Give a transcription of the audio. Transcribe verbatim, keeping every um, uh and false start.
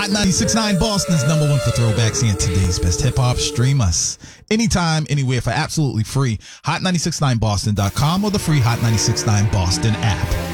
Hot ninety-six point nine Boston's number one for throwbacks and today's best hip hop. Stream us anytime, anywhere for absolutely free. hot nine six nine boston dot com or the free Hot ninety-six point nine Boston app.